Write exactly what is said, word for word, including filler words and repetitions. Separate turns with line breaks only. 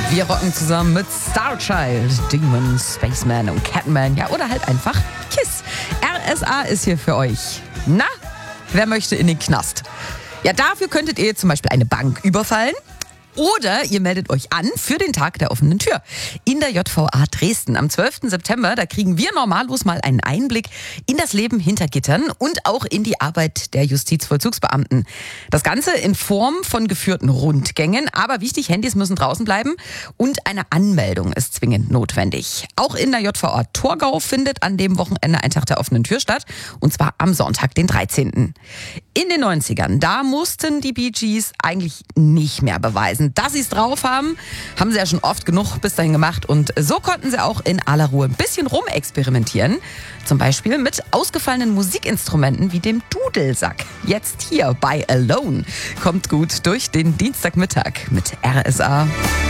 Wir rocken zusammen mit Starchild, Demon, Spaceman und Catman. Ja, oder halt einfach Kiss. R S A ist hier für euch. Na, wer möchte in den Knast? Ja, dafür könntet ihr zum Beispiel eine Bank überfallen. Oder ihr meldet euch an für den Tag der offenen Tür in der J V A Dresden. Am zwölften September, da kriegen wir normallos mal einen Einblick in das Leben hinter Gittern und auch in die Arbeit der Justizvollzugsbeamten. Das Ganze in Form von geführten Rundgängen. Aber wichtig, Handys müssen draußen bleiben und eine Anmeldung ist zwingend notwendig. Auch in der J V A Torgau findet an dem Wochenende ein Tag der offenen Tür statt. Und zwar am Sonntag, den dreizehnten In den neunzigern, da mussten die Bee Gees eigentlich nicht mehr beweisen, dass sie es drauf haben. Haben sie ja schon oft genug bis dahin gemacht. Und so konnten sie auch in aller Ruhe ein bisschen rumexperimentieren. Zum Beispiel mit ausgefallenen Musikinstrumenten wie dem Dudelsack. Jetzt hier bei Alone. Kommt gut durch den Dienstagmittag mit R S A.